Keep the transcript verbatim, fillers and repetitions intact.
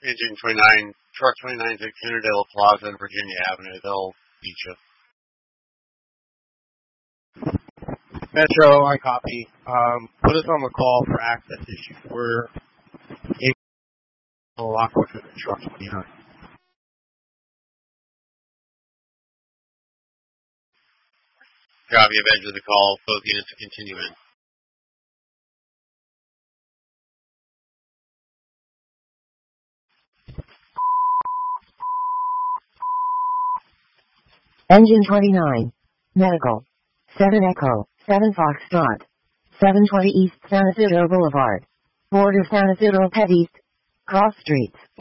Engine twenty-nine, truck twenty-nine, six Cynerdale Plaza and Virginia Avenue. They'll beat you. Metro, I copy. Um, put us on the call for access issue. We're able to lock with the truck behind. Copy of edge of the call. Both units to continue in. Engine twenty-nine. Medical. seven Echo. seven Foxtrot. seven twenty East San Isidro Boulevard. Border San Isidro Pet East. Cross Streets.